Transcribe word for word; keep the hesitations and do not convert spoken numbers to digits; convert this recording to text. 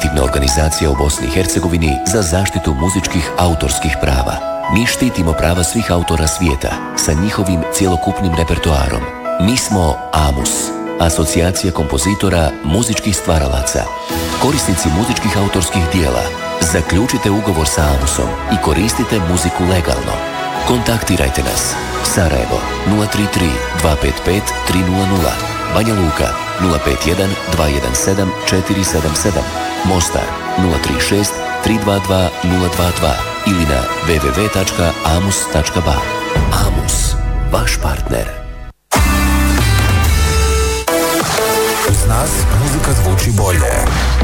karitativna organizacija u Bosni i Hercegovini za zaštitu muzičkih autorskih prava. Mi štitimo prava svih autora svijeta sa njihovim cjelokupnim repertoarom. Mi smo AMUS, Asocijacija kompozitora muzičkih stvaralaca. Korisnici muzičkih autorskih dijela, zaključite ugovor sa AMUSom i koristite muziku legalno. Kontaktirajte nas. Sarajevo nula tri tri dva pet pet tri nula nula, Banja Luka nula pet jedan dva jedan sedam četiri sedam sedam, Mostar nula tri šest tri dva dva nula dva dva ili na w w w tačka amus tačka ba. AMUS, vaš partner. Uz nas muzika zvuči bolje.